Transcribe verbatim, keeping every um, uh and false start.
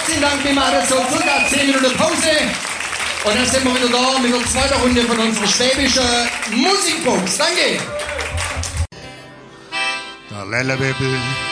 Herzlichen Dank, wir machen jetzt so circa zehn Minuten Pause. Und dann sind wir wieder da mit der zweiten Runde von unserer schwäbischen Musikbox. Danke! Der Lellebibel